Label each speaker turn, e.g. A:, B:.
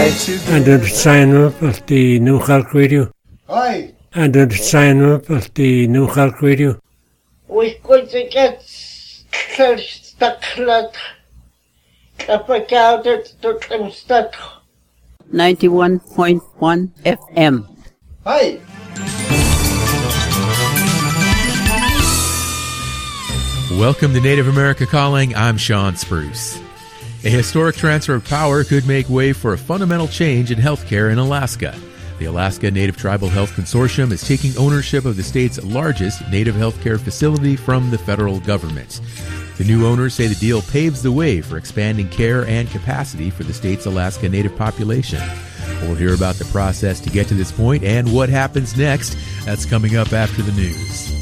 A: And the sign up of the New Halk Radio.
B: Hi.
A: And the sign up of the New Halk Radio.
C: We're going to get stuck to
D: 91.1 FM.
B: Hi.
E: Welcome to Native America Calling. I'm Sean Spruce. A historic transfer of power could make way for a fundamental change in healthcare in Alaska. The Alaska Native Tribal Health Consortium is taking ownership of the state's largest native healthcare facility from the federal government. The new owners say the deal paves the way for expanding care and capacity for the state's Alaska Native population. We'll hear about the process to get to this point and what happens next. That's coming up after the news.